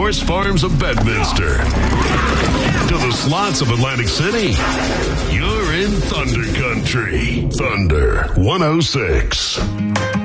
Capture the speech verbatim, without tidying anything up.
horse farms of Bedminster to the slots of Atlantic City. You're in Thunder Country. Thunder one oh six.